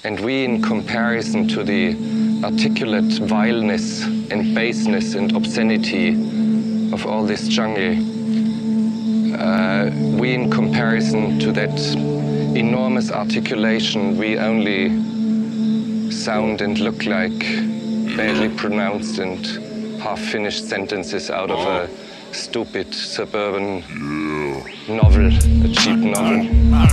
And we, in comparison to the articulate vileness and baseness and obscenity of all this jungle, we, in comparison to that enormous articulation, we only sound and look like badly pronounced and half-finished sentences out of a stupid suburban novel, a cheap novel.